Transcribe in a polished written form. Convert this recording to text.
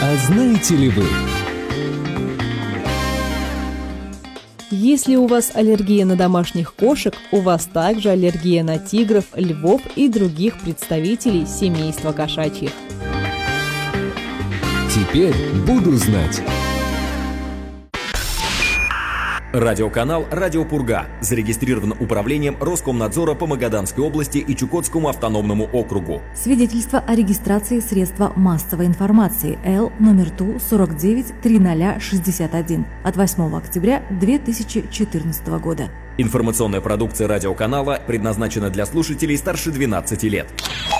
А знаете ли вы? Если у вас аллергия на домашних кошек, у вас также аллергия на тигров, львов и других представителей семейства кошачьих. Теперь буду знать. Радиоканал «Радио Пурга» зарегистрирован управлением Роскомнадзора по Магаданской области и Чукотскому автономному округу. Свидетельство о регистрации средства массовой информации Л номер ТУ 493061 от 8 октября 2014 года. Информационная продукция радиоканала предназначена для слушателей старше 12 лет.